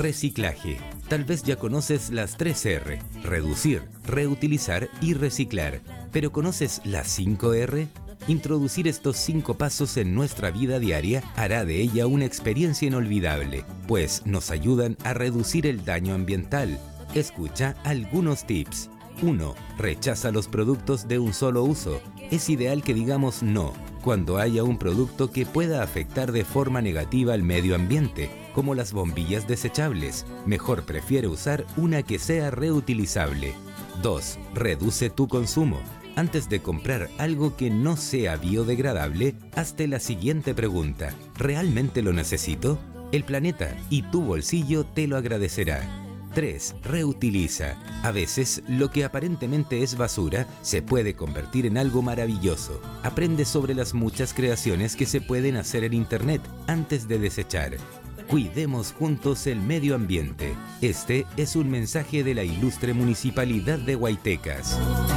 Reciclaje. Tal vez ya conoces las 3R: reducir, reutilizar y reciclar. ¿Pero conoces las 5R? Introducir estos 5 pasos en nuestra vida diaria hará de ella una experiencia inolvidable, pues nos ayudan a reducir el daño ambiental. Escucha algunos tips. 1. Rechaza los productos de un solo uso. Es ideal que digamos no cuando haya un producto que pueda afectar de forma negativa al medio ambiente, como las bombillas desechables. Mejor prefiere usar una que sea reutilizable. 2. Reduce tu consumo. Antes de comprar algo que no sea biodegradable, hazte la siguiente pregunta: ¿realmente lo necesito? El planeta y tu bolsillo te lo agradecerá. 3. Reutiliza. A veces, lo que aparentemente es basura se puede convertir en algo maravilloso. Aprende sobre las muchas creaciones que se pueden hacer en Internet antes de desechar. Cuidemos juntos el medio ambiente. Este es un mensaje de la ilustre Municipalidad de Huaytecas.